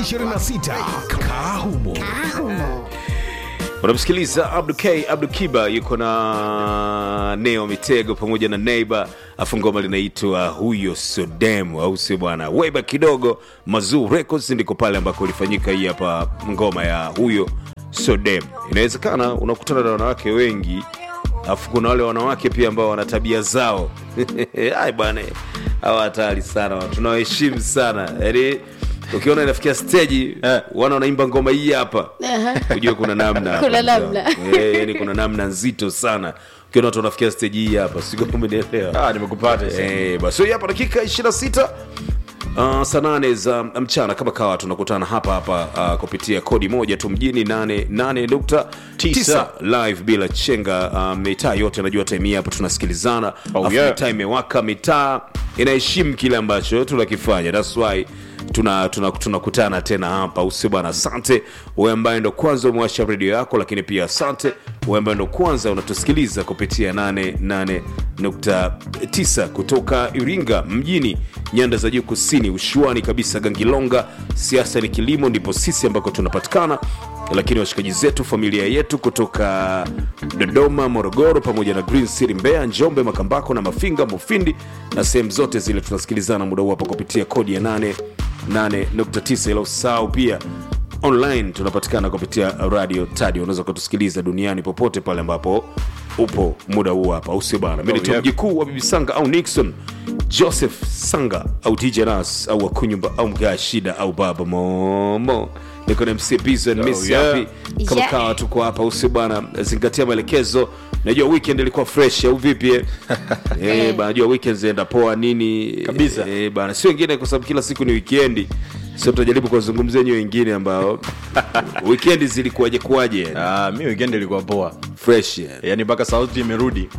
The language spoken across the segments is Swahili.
2026 Kahumo. Unamsikiliza Abdu Kiba yuko na Neo Mitego pamoja na Neighbor, afu ngoma linaitwa Huyo Sodemu, au sio bwana? Weba kidogo Mazoo Records ndiko pale ambako ulifanyika hii hapa ngoma ya Huyo Sodemu. Inawezekana unakutana na wanawake wengi, afu kuna wale wanawake pia ambao wana tabia zao. Ai bwana, hawa hatari sana, tunawaheshimu sana. Yaani ukiona inafikia stage wanaimba ngoma hii hapa, unajua kuna namna. Kuna namna. Yaani kuna namna nzito sana. Ukiona watu wanafikia stage hii hapa, sio kama umenielewa. Nimekupata. Basi hapa dakika 26 saa 8 za mchana kama kawa tunakutana hapa kupitia kodi moja tu mjini 88.9 live bila chenga. Mitaa yote najua time hapa tunasikilizana. Time imewaka, mitaa inaheshimu kile ambacho tunakifanya. That's why tunakutana tena hapa, usio bana. Asante wewe ambaye ndo kwanza umewasha radio yako, lakini pia asante wewe ambaye ndo kwanza unatusikiliza kupitia 88.9 kutoka Iringa mjini, nyanda za juu kusini, ushuani kabisa, Gangilonga. Siasa ni kilimo, ndipo sisi ambako tunapatikana. Lakini washikaji zetu, familia yetu kutoka Dodoma, Morogoro pamoja na Green City, Mbeya, Njombe, Makambako na Mafinga, Mufindi na sehemu zote zile tunasikilizana muda huu hapa kupitia kodi ya 88.9. Ila usahau pia online tunapatikana kupitia Radio Tadio. Unaweza kutusikiliza duniani popote pale ambapo upo muda huu hapa, usio bana. Mimi ni mjukuu wa Bibi Sanga au Nixon Joseph Sanga au DJ Nas au Wakunyumba au Mga Shida au Baba Momo. Niko na MC Bizo and Miss Happy. Kama kawa tuko hapa, usio bana. Zingatia maelekezo. Najua weekend ilikuwa fresh au vipi? Bana, najua weekends zenda poa nini kabisa. Bana, sio wengine kwa sababu kila siku ni weekend. Sio tutajaribu kuzungumzia nyowe wengine ambao weekend zilikuwaje kwaje? Mimi weekend ilikuwa poa. Fresh. Yaani mpaka sauti imerudi.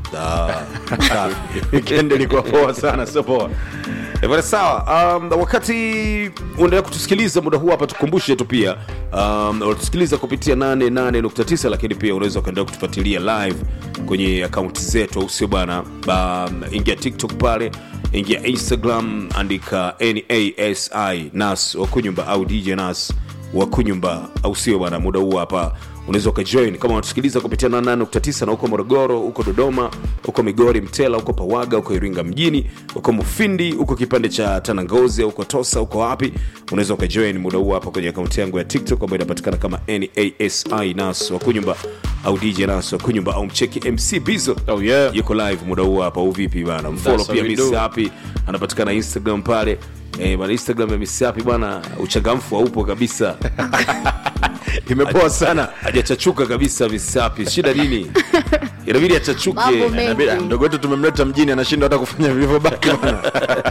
Weekend ilikuwa poa sana, sio poa. Bwana sawa. Wakati unaendelea kutusikiliza muda huu hapa, tukumbushe tu pia unatusikiliza kupitia 88.9, lakini pia unaweza kaendelea kutufuatilia live kwenye akaunti zetu, au sio bwana? Ingia TikTok pale, ingia Instagram, andika NASI Nas Wakunyumba au DJ Nas Wakunyumba, au sio bwana? Muda huu hapa unaweza ukajoin kama unatusikiliza kupitia 88.9 na uko Morogoro, uko Dodoma, uko Migori Mtela, uko Pawaga, uko Iringa mjini, uko Mufindi, uko kipande cha Tanangozi, uko Tosa, uko wapi, unaweza ukajoin muda huu hapa kwenye akaunti yangu ya TikTok ambayo inapatikana kama NASI Nas Wakunyumba au DJ Nas Wakunyumba, au mcheki MC Bizo. Yuko live muda huu hapa, au vipi bana? Mfollow pia Miss Happy, anapatikana Instagram pale. Bana, Instagram ya Miss Happy bana, uchangamfu haupo kabisa. Imepoa sana, hajachachuka kabisa Miss Happy. Shida nini? Inabidi achachuke. Ndogo wetu tumemleta mjini, anashinda hata kufanya vivyo baki bana.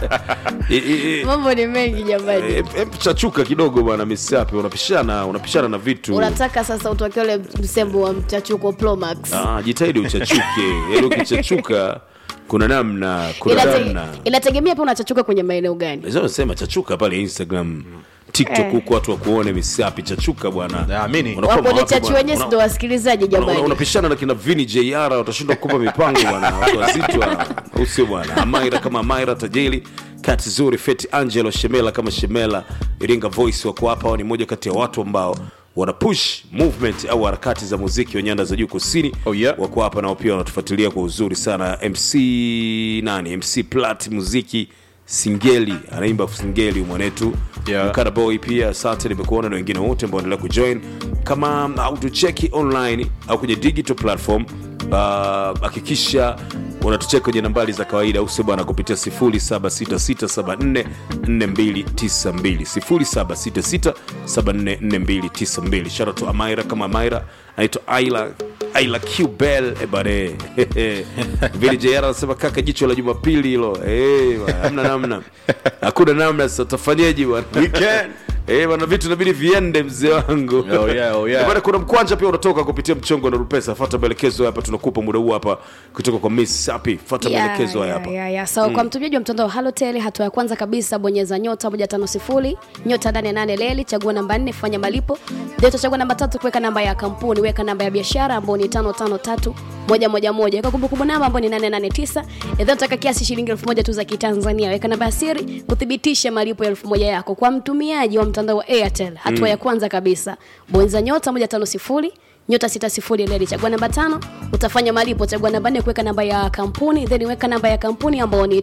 Mambo ni mengi jamani. Chachuka kidogo bwana Miss Happy, unapishana na vitu. Unataka sasa utoke ule msembo wa mchachuko Pro Max. Jitahidi uchachuke. Yaani ukichachuka kuna namna. Inategemea pia unachachuka kwenye maeneo gani. Sasa unasema chachuka pale Instagram, TikTok huko watu wakuone Miss Happy, chachuka bwana. Wapo ni chachu wenyewe ndio wasikilizaji jamani. Unapishana na kina Vini JR, utashindwa kukupa mipango bwana. Watu wazito usio bwana. Amaira kama Amaira, Tajeli, Kati Zuri, Feti Angelo, Shemela kama Shemela, Iringa Voice wako hapa. Ni moja kati ya watu ambao wana push movement au harakati za muziki wa nyanda za juu kusini. Wako hapa na pia wanatufuatilia kwa uzuri sana. MC Plat muziki Singeli, anaimba Singeli mwanetu. Mkada Boy pia asante, nimekuona na wengine wote ambao wanaendelea kujoin. Kama autucheki online au kwenye digital platform, hakikisha unatucheka kwenye nambari za kawaida, usio bwana, kupitia 0766744292 0766744292. Shout out to Amaira kama Amaira, anaitwa Ayla Qbel ebare. Vili JR anasema kaka, jicho la Jumapili hilo. Hamna namna. Hakuna namna, sasa tafanyaje bwana? Weekend. Bwana, vitu inabidi viende mzee wangu. Bwana, kuna mkwanja pia unatoka kupitia mchongo na Rupesa. Fuata maelekezo hapa, tunakupa muda huu hapa kutoka kwa Miss Happy. Fuata maelekezo hapa. So kwa mtumiaji wa mtandao Halotel, hatua ya kwanza kabisa, bonyeza nyota 150 nyota 88 leli, chagua namba 4, fanya malipo. Ndio utachagua namba 3 kuweka namba ya kampuni, weka namba ya biashara ambayo ni 553111. Weka kumbukumbu namba ambayo ni 889. Ndio utaka kiasi shilingi 1000 tu za Kitanzania. Weka namba ya siri kuthibitisha malipo ya 1000 yako. Kwa mtumiaji wa mtandao wa Airtel. Hatua ya kwanza kabisa, bonyeza nyota 150 nyota 60 leli, chagua namba 5, utafanya malipo, chagua namba 4 kuweka namba ya kampuni, then weka namba ya kampuni ambayo ni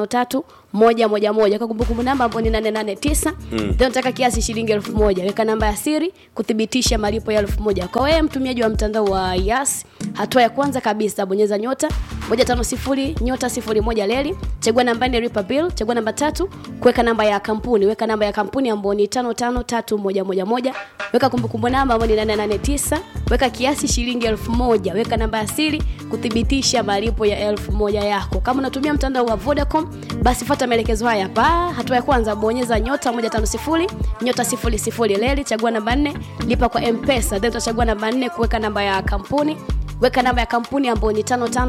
553111, kwa kumbukumbu namba ambayo ni 889, then utaka kiasi shilingi 1000, weka namba ya siri kuthibitisha malipo ya 1000. Kwa wewe mtumiaji wa mtandao wa Yas, hatua ya kwanza kabisa, bonyeza nyota 150 nyota 01 leli, chagua namba 4 lipa bill, chagua namba 3 kuweka namba ya kampuni, weka namba ya kampuni ambayo ni 553111, weka kumbukumbu namba ambayo ni 889, weka kiasi shilingi 1000, weka namba ya siri kuthibitisha malipo ya 1000 yako. Kama unatumia mtandao wa Vodacom, basi fuata maelekezo haya hapa. Hatua ya kwanza, bonyeza nyota 150 nyota 00 leli, chagua namba 4 lipa kwa M-Pesa, then utachagua namba 4 kuweka namba ya kampuni, weka namba ya kampuni ambayo ni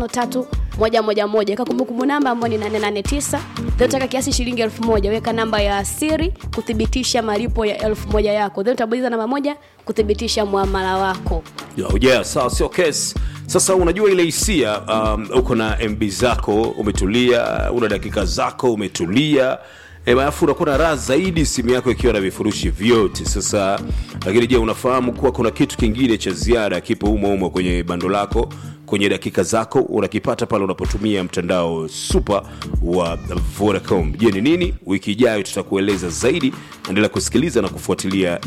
553111, weka kumbukumbu namba ambayo ni 889, then utaka kiasi shilingi 1000, weka namba ya siri kuthibitisha malipo ya 1000 yako, then utabonyeza namba 1 kuthibitisha muamala wako. Sawa, sio case. Sasa unajua ile hisia, uko na MB zako umetulia, una dakika zako umetulia, alafu unakuwa na raha zaidi simu yako ikiwa na vifurushi vyote. Sasa lakini je, unafahamu kuwa kuna kitu kingine cha ziada kipo humo kwenye bando lako, kwenye dakika zako unakipata pale unapotumia mtandao super wa Vodacom. Je, ni nini? Wiki ijayo tutakueleza zaidi. Endelea kusikiliza na kufuatilia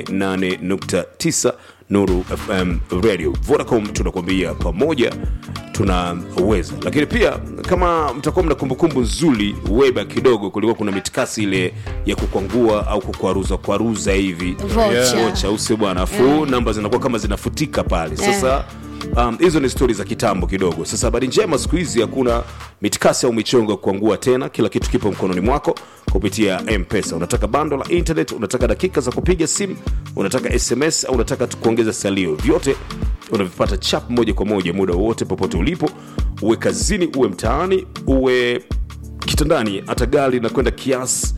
88.9 Nuru FM Radio. Vodacom, tunakwambia pamoja tunaweza. Lakini pia kama mtakuwa mna kumbukumbu nzuri, weba kidogo kulikuwa kuna mitikasi ile ya kukwangua au kukwaruza hivi. Vocha usio bwana, afu namba zinakuwa kama zinafutika pale. Sasa hizo ni stories za kitambo kidogo. Sasa habari njema, siku hizi hakuna mitikasi au michongo ya kuangua tena. Kila kitu kipo mkononi mwako kupitia M-Pesa. Unataka bando la internet, unataka dakika za kupiga simu, unataka SMS au unataka kuongeza salio, vyote unavipata chap moja kwa moja muda wote popote ulipo. Uwe kazini, uwe mtaani, uwe kitandani, hata gari na kwenda kiasi.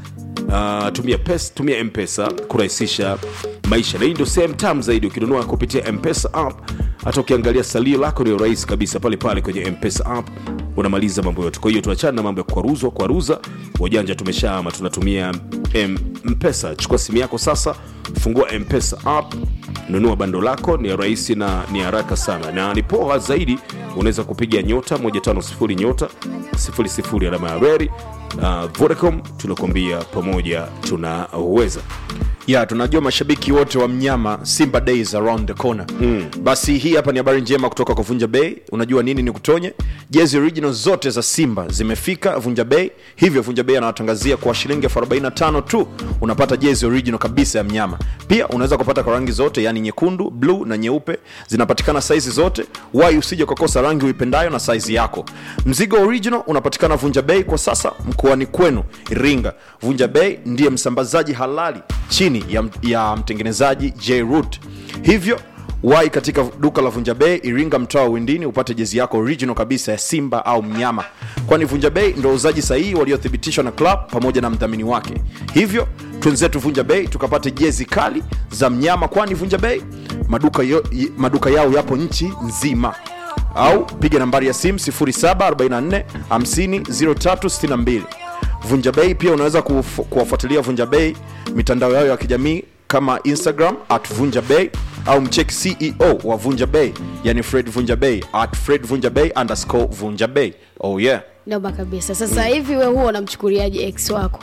Tumia M-Pesa kurahisisha maisha. Na hii ndio same time zaidi, ukinunua kupitia M-Pesa app, hata ukiangalia salio lako ni rahisi kabisa pale kuwenye M-Pesa app, unamaliza mambo yote. Kwa hiyo tuachane na mambo ya kuaruza. Wajanja tumeshaama, tunatumia M-Pesa. Chukua simu yako sasa, fungua M-Pesa app, nunua bando lako, ni rahisi na ni haraka sana. Na ni poa zaidi, unaweza kupiga nyota 150 nyota 00 alama ya reli. Vodacom, tunakwambia pamoja tunaweza. Tunajua mashabiki wote wa mnyama, Simba Days around the corner. Basi hii hapa ni habari njema kutoka kwa Vunja Bay. Unajua nini ni kutonye? Jezi original zote za Simba zimefika Vunja Bay. Hivyo Vunja Bay anawatangazia kwa shilingi 45 tu unapata jezi original kabisa ya mnyama. Pia unaweza kupata kwa rangi zote, yani nyekundu, blue na nyeupe. Zinapatikana size zote. Why usije kukosa rangi uipendayo na size yako. Mzigo original unapatikana Vunja Bay kwa sasa mkoani kwenu Iringa. Vunja Bay ndiye msambazaji halali chini ya mtengenezaji J-Root. Hivyo wai katika duka la Vunja Bay Iringa, mtaa Windini, upate jezi yako original kabisa ya Simba au mnyama. Kwani Vunja Bay ndio uzaji sahihi waliothibitishwa na club pamoja na mdhamini wake. Hivyo tunzetu Vunja Bay tukapate jezi kali za mnyama, kwani Vunja Bay maduka yao yapo nchi nzima. Au piga nambari ya simu 0744 50 0362. Vunja Bay pia unaweza kuwafuatilia Vunja Bay mitandao yao ya kijamii kama Instagram @VunjaBay au mcheki CEO wa Vunja Bay, yani Fred Vunja Bay @FredVunjaBay_Vunja Bay. Oh yeah. Ndio kabisa. Sasa hivi wewe huwa unamchukuliaje ex wako?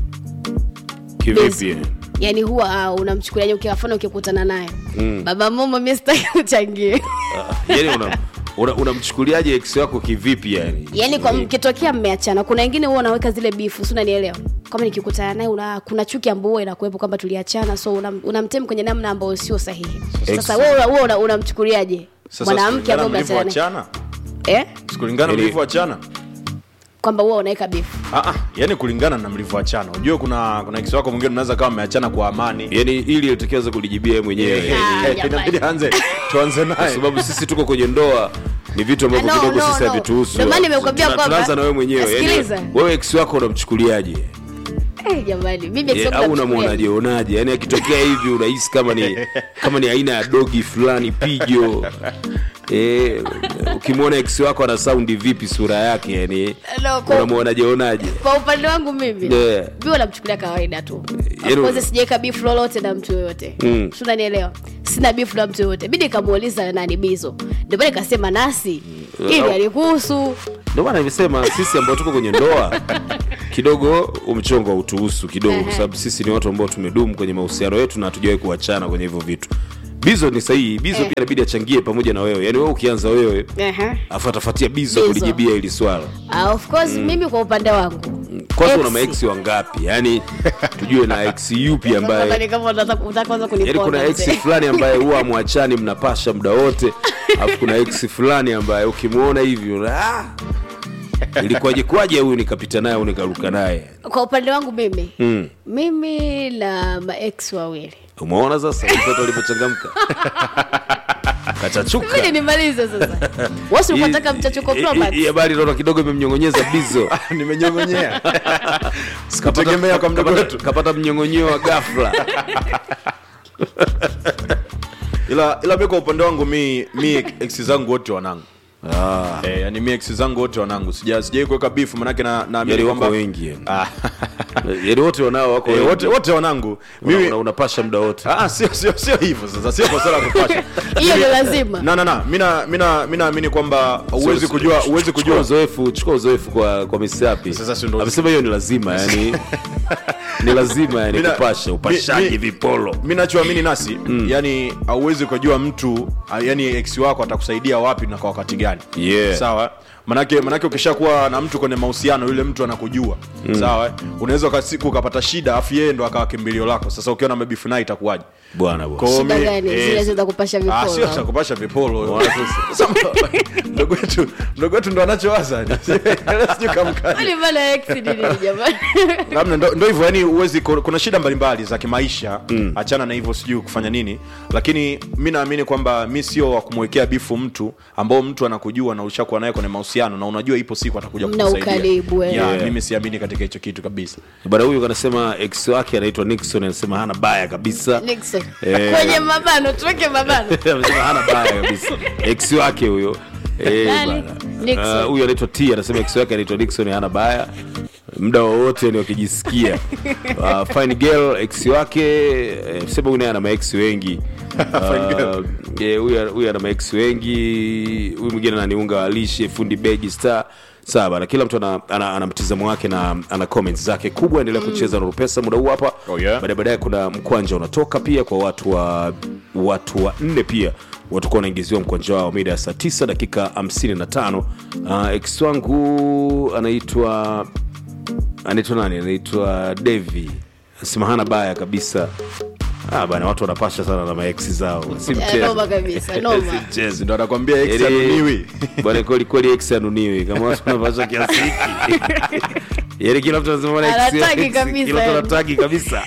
Kivipi? Yani huwa unamchukuliaje ukifanya ukikutana naye? Baba mama mimi sitaki kuchangia. Yani unamchukuliaje ex wako kivipi yani? Yani kwa mkitokea mmeachana, kuna wengine huwa unaweka zile beef, si unanielewa? Kama nikikutana naye kuna chuki ambayo inakuepo kwamba tuliachana, so unamtem kwenye namna ambayo sio sahihi. Sasa wewe unamchukuliaje mwanamke ambaye mmeachana? Kulingana mlivyoachana? Kwamba wewe unaweka beef. Yani kulingana na mlivyoachana. Unajua kuna ex wako mwingine unaweza kama mmeachana kwa amani. Yani ili ilitokeza kulijibia yeye mwenyewe. Inabidi tuanze naye. Kwa sababu sisi tuko kwenye ndoa, ni vitu ambavyo kidogo sisi havituhusu. Ndio maana nimekuambia kwamba tunaanza na wewe mwenyewe. Yani wewe ex wako unamchukuliaje? Jamani, mimi ex wangu unamuonaje? Yani akitokea hivi unahisi kama ni aina ya dogi fulani pijo. ukimwona ex wako ana sound vipi sura yake yani No, unamuonaje? Kwa upande wangu mimi Yeah. Mimi namchukulia kawaida tu. Yaani- Kwanza sijaika beef lolote na mtu yoyote. Unanielewa? Sina beef na mtu yoyote. Bidi kamuuliza nani Bizo. Ndio pale kasema nasi. Ili alikuhusu. Ndio maana nimesema sisi ambao tuko kwenye ndoa kidogo umchongo utuhusu kidogo, kwa sababu sisi ni watu ambao tumedumu kwenye mahusiano yetu na hatujawahi kuachana kwenye hivyo vitu. Bizo ni sahihi. Bizo pia inabidi achangie pamoja na wewe. Yaani wewe ukianza wewe, afu atafuatia Bizo kulijibia hili swala. Of course mimi kwa upande wangu. Kwanza una maex wangapi? Yaani tujue na ex yupi ambaye Kama unataka kwanza kuniponda. yaani kuna ex fulani ambaye huwa mwachani mnapasha muda wote. Alafu kuna ex fulani ambaye ukimuona hivi ilikuwaje kwaje huyu nikapita naye au nikaruka naye. Kwa upande wangu mimi. Mimi na maex wawili. Umeona sasa mtoto alipochangamka. Kachachuka. Mimi nimalize sasa. Wasi unataka mchachuko promat. Hii habari naona kidogo imemnyongonyeza Bizo. Nimenyongonyea. Sikutegemea kwa mdogo wetu. Kapata mnyongonyeo wa ghafla. Ila mimi kwa upande wangu mi ex zangu wote wanangu. Yani mi ex zangu wote wanangu. Sijai kuweka beef manake na Yaani kwamba wengi yani. Yaani wote wanao wako wengi. Wote wanangu. Mimi unapasha muda wote. Sio hivyo sasa. Sio kwa sala kupasha. Hiyo ni lazima. Mimi naamini kwamba uwezi kujua Chukua uzoefu kwa misapi. Sasa si ndo. Amesema hiyo ni lazima yani. Ni lazima yani kupasha, upashaji vipolo. Mimi nachoamini nasi, yani hauwezi kujua mtu yani ex wako atakusaidia wapi na kwa wakati gani. Yeah. Sawa? Manake ukishakuwa na mtu kwenye mahusiano yule mtu anakujua. Sawa? Unaweza kwa siku ukapata shida afu yeye ndo akawa kimbilio lako. Sasa ukiona mabifu naye itakuwaje? Bwana. Shida gani? Zile za kupasha vipolo. Sio za kupasha vipolo. Ndugu wetu ndo anachowaza. Sio kama kani. Wale bana ex nini jamani? Labda ndo hivyo yani uwezi kuna shida mbalimbali za kimaisha, achana na hivyo sijui kufanya nini, lakini mimi naamini kwamba mimi sio wa kumwekea bifu mtu ambao mtu anakujua na ushakuwa naye kwenye mahusiano na unajua ipo siku atakuja kukusaidia. Mimi siamini katika hicho kitu kabisa. Bwana huyu anasema ex wake anaitwa Nixon, anasema hana baya kabisa. Nixon. Kwenye mabano, tuweke mabano. Anasema hana baya kabisa. Ex wake huyo. Bwana. Huyu anaitwa T, anasema ex wake anaitwa Nixon, hana baya. Muda wote ni wakijisikia. Fine girl ex wake, sema huyu ana maex wengi. Huyu ana maex wengi. Huyu mwingine ananiunga alishe fundi begi star. Sawa bana, kila mtu ana mtazamo wake na ana comments zake kubwa. Endelea kucheza na pesa muda huu hapa. Baadaye kuna mkwanja unatoka pia kwa watu wa 4 pia. Watakuwa wanaingiziwa mkwanja wao mida ya saa 9 dakika 55. Ex wangu anaitwa nani? Anaitwa Devi. Anasema hana baya kabisa. Bana watu wanapasha sana na maex zao. Si mchezo. Noma kabisa, noma. Si mchezo. Ndio anakuambia ex anuniwi. Bwana kweli ex anuniwi. Kama watu wanapasha kiasi hiki. Yaani kila mtu anasema ex. Anataki kabisa. Kila mtu anataki kabisa.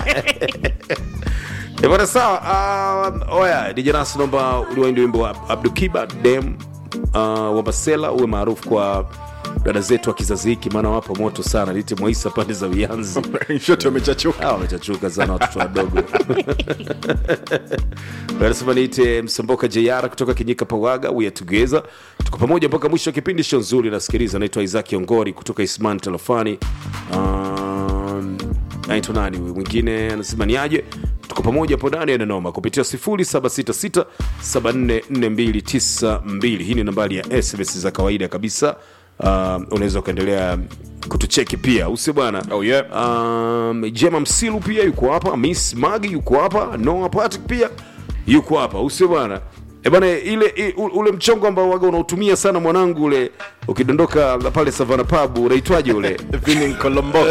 Bwana sawa. Oya, DJ Nas naomba uliwaende wimbo wa Abdul Kiba Dem wa Basela uwe maarufu kwa dada zetu wa kizazi hiki, maana wapo moto sana. Lite Moisa pande za Vianzi. Shote wamechachuka. Wamechachuka sana watoto wadogo. Wanasema niite Msamboka JR kutoka Kinyika Pawaga, we are together. Tuko pamoja mpaka mwisho wa kipindi. Show nzuri nasikiliza. Naitwa Isaac Ongori kutoka Isman Telefani. Naitwa nani mwingine anasema niaje? Tuko pamoja hapo ndani ya noma kupitia 0766744292. Hii ni nambari ya SMS za kawaida kabisa. Unaweza kuendelea kutucheki pia usi bwana. Jema Msilu pia yuko hapa, Miss Magi yuko hapa, Noah Patrick pia yuko hapa usi bwana. Bwana ule mchongo ambao waga unautumia sana mwanangu ule ukidondoka pale Savana Pub unaitwaje ule? Vinning Colombo.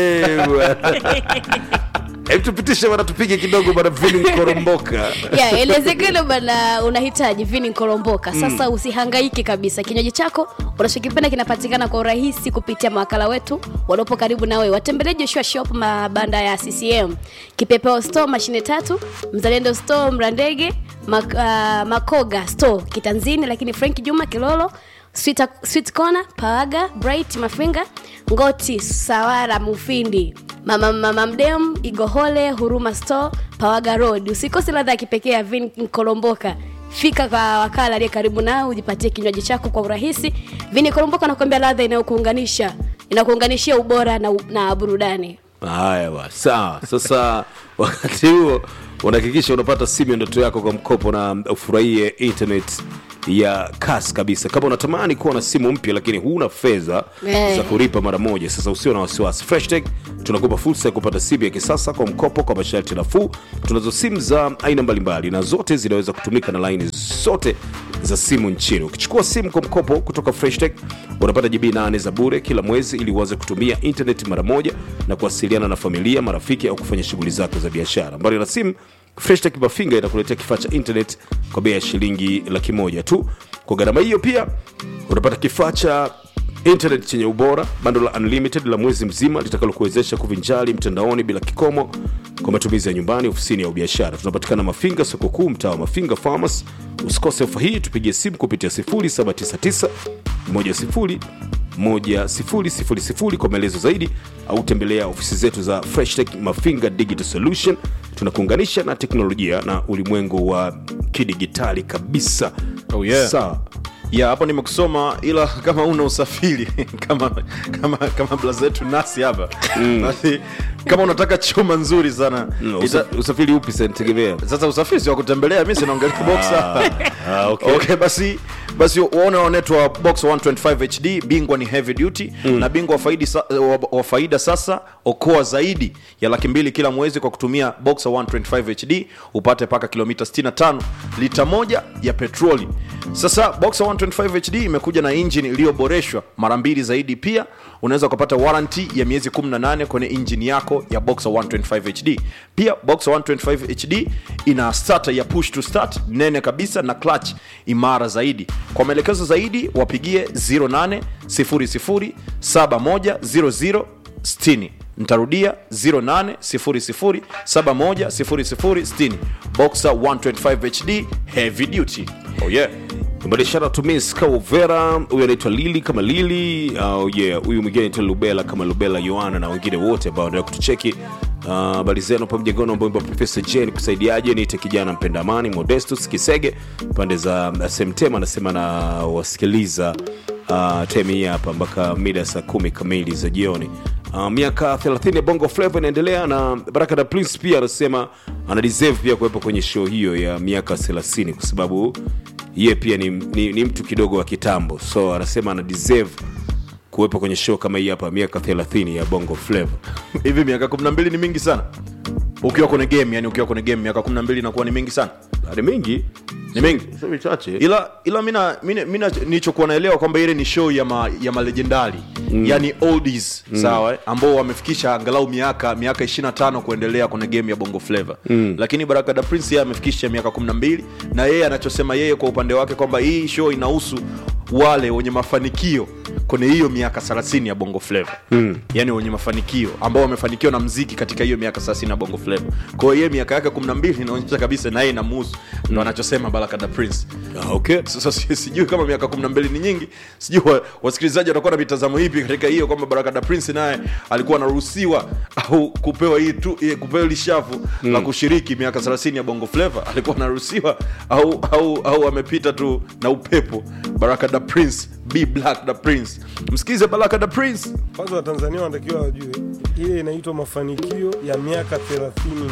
Tupitishe bana, tupige kidogo bana Vinning Koromboka. Elezekelo bana unahitaji Vinning Koromboka. Sasa usihangaike kabisa. Kinywaji chako unachokipenda kinapatikana kwa urahisi kupitia mawakala wetu waliopo karibu na wewe. Watembelee Joshua Shop mabanda ya CCM, Kipepeo Store Mashine 3, Mzalendo Store Mrandege, Makoga Store Kitanzini, lakini Frank Juma Kilolo, Sweet Corner Pawaga, Bright Mafinga, Ngoti Sawara Mufindi, Mama Mdem Igohole, Huruma Store Pawaga Road. Usikose ladha ya kipekee ya Vinning Koromboka fika kwa wakala aliye karibu nao ujipatie kinywaji chako kwa urahisi. Vini Kolomboka anakuambia ladha inakuunganishia ubora na burudani. Haya bwana, sawa. Sasa wakati huo unahakikisha unapata simu ya ndoto yako kwa mkopo na ufurahie internet ya kasi kabisa. Kama unatamani kuwa na simu mpya lakini huna fedha za kulipa mara moja, sasa usio na wasiwasi. Freshtech tunakupa fursa ya kupata simu ya kisasa kwa mkopo kwa masharti nafuu. Tunazo simu za aina mbalimbali na zote zinaweza kutumika na line zote za simu nchini. Ukichukua simu kwa mkopo kutoka Freshtech unapata GB 8 za bure kila mwezi ili uanze kutumia internet mara moja na kuwasiliana na familia, marafiki au kufanya shughuli zako za biashara. Mbali na simu, Freshtech Mafinga inakuletea kifaa cha internet kwa bei ya shilingi 100,000 tu. Kwa gharama hiyo pia unapata kifaa cha internet chenye ubora, bundle la unlimited la mwezi mzima litakalokuwezesha kuvinjari mtandaoni bila kikomo kwa matumizi ya nyumbani, ofisini au biashara. Tunapatikana Mafinga, soko kuu, mtaa wa Mafinga Farmers. Usikose ofa hii, tupigie simu kupitia 0799 1000 kwa maelezo zaidi au tembelea ofisi zetu za Freshtech Mafinga Digital Solution. Tunakuunganisha na teknolojia na ulimwengu wa kidigitali kabisa. Oh yeah. Sawa. Ya hapo nimekusoma, ila kama una usafiri kama blazetu nasi hapa. Basi kama unataka chuma nzuri sana, usafiri upi sasa nitegemea? Sasa usafiri sio kutembelea, mimi sinaongelea boxer. Okay, basi uone unaitwa Boxer 125 HD, bingwa ni heavy duty na bingwa wa faida sasa. Okoa zaidi ya 200,000 kila mwezi kwa kutumia Boxer 125 HD, upate paka kilomita 65, lita 1 ya petroli. Sasa Boxer 125 HD imekuja na engine iliyoboreshwa mara 2 zaidi. Pia unaweza kupata warranty ya miezi 18 kwenye engine yako ya Boxer 125 HD. Pia Boxer 125 HD ina starter ya push to start nene kabisa na clutch imara zaidi. Kwa maelekezo zaidi wapigie 0800710060. Nitarudia 0800710060. Boxer 125 HD heavy duty. Oh yeah. Mbadishara tumis Kavera, huyu anaitwa Lili kama Lili, huyu mwingine anaitwa Lubela kama Lubela Yohana na wengine wote ambao ndio kutucheki. Habari zenu pa mjengono ambao Professor Jane kusaidiaje? Niite kijana mpenda amani Modestus Kisege pande za Semtema, anasema na wasikiliza time hii hapa mpaka mida saa 10 kamili za jioni. Miaka 30 ya Bongo Flava inaendelea, na Baraka da Prince pia anasema ana deserve pia kuwepo kwenye show hiyo ya miaka 30 kwa sababu yeye pia ni mtu kidogo wa kitambo, so anasema ana deserve kuwepo kwenye show kama hii hapa miaka 30 ya Bongo Flava. Hivi miaka 12 ni mingi sana ukiwa kwenye game, yani ukiwa kwenye game miaka 12 inakuwa ni mingi sana. Ni mingi, sio vichache. Ila mimi nilichokuwa naelewa kwamba ile ni show ya malegendari, yani oldies, sawa, ambao wamefikisha angalau miaka 25 kuendelea kwenye game ya Bongo Flava. Lakini Baraka da Prince yeye amefikisha miaka 12, na yeye anachosema yeye kwa upande wake kwamba hii show inahusu wale wenye mafanikio kwenye hiyo miaka 30 ya Bongo Flava. Yani wenye mafanikio ambao wamefanikiwa na muziki katika hiyo miaka 30 ya Bongo Flava. Kwa hiyo yeye miaka yake 12 inaonyesha kabisa na yeye inamuhusu. Ndio anachosema Baraka da Prince. Okay. Sasa sijui kama miaka 12 ni nyingi. Sijui wasikilizaji watakuwa na mitazamo ipi katika hiyo, kwamba Baraka da Prince naye alikuwa anaruhusiwa au kupewa hii tu kupewa lishafu na kushiriki miaka 30 ya Bongo Flava. Alikuwa anaruhusiwa au amepita tu na upepo. Baraka da Prince, Be Black da Prince. Msikize Baraka da Prince. Kwanza Watanzania wanatakiwa wajue ile inaitwa mafanikio ya miaka 30.